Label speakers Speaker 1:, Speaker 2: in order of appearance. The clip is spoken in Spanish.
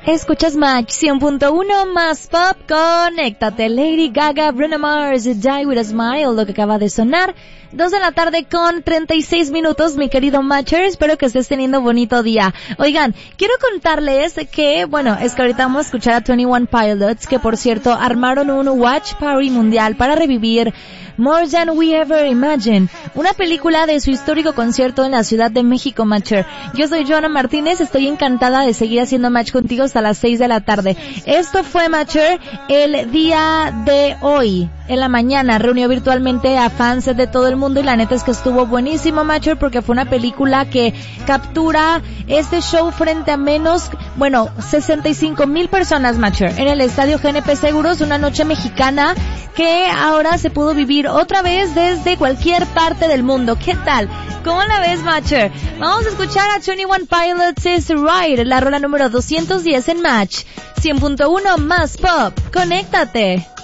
Speaker 1: Escuchas Match 100.1 más pop, conéctate. Lady Gaga, Bruno Mars, Die With A Smile, lo que acaba de sonar. 2 de la tarde con 36 minutos, mi querido Matcher. Espero que estés teniendo bonito día. Oigan, quiero contarles que, bueno, es que ahorita vamos a escuchar a 21 Pilots, que por cierto armaron un Watch Party mundial para revivir More Than We Ever Imagined, una película de su histórico concierto en la Ciudad de México, Matcher. Yo soy Joana Martínez, estoy encantada de seguir haciendo match contigo hasta las 6 de la tarde. Esto fue, Matcher, el día de hoy. En la mañana reunió virtualmente a fans de todo el mundo y la neta es que estuvo buenísimo, Matcher, porque fue una película que captura este show frente a 65,000 personas, Matcher, en el estadio GNP Seguros, una noche mexicana que ahora se pudo vivir otra vez desde cualquier parte del mundo. ¿Qué tal? ¿Cómo la ves, Matcher? Vamos a escuchar a 21 Pilots Is Right, la rola número 210 en Match 100.1 más pop. Conéctate.